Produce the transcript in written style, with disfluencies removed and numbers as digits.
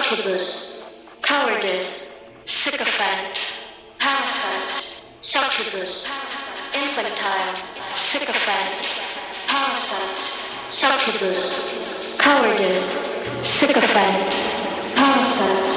succubus, cowardice, sycophant, parasite, succubus, infantile, sycophant, parasite, succubus, cowardice, sycophant, parasite.